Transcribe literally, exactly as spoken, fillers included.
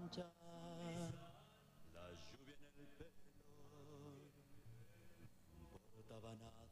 mancha, la lluvia en el pelo, portaba nada.